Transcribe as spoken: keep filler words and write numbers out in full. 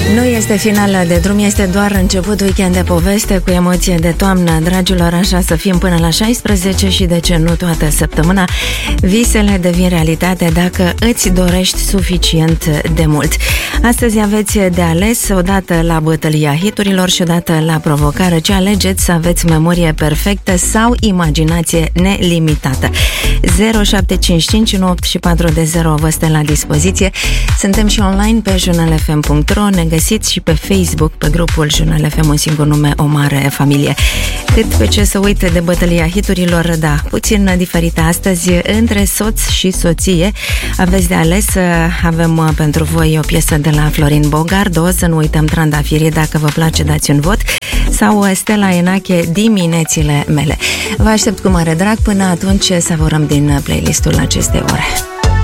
Nu este finală de drum, este doar început weekend de poveste cu emoție de toamnă. Dragilor, așa să fim până la șaisprezece și de ce nu toată săptămâna. Visele devin realitate dacă îți dorești suficient de mult. Astăzi aveți de ales odată la bătălia hiturilor și odată la provocare. Ce alegeți? Să aveți memorie perfectă sau imaginație nelimitată? zero șapte cinci cinci unu opt și patru de zero vă stă la dispoziție. Suntem și online pe jurnal f m punct r o. Ne găsiți și pe Facebook, pe grupul Jurnal F M, un singur nume, o mare familie. Cât pe ce să uite de bătălia hiturilor, da, puțin diferită astăzi, între soț și soție. Aveți de ales, avem pentru voi o piesă de la Florin Bogardo, să nu uităm Trandafirii, dacă vă place dați un vot, sau Stella Enache, Diminețile mele. Vă aștept cu mare drag, până atunci savurăm din playlistul acestei ore.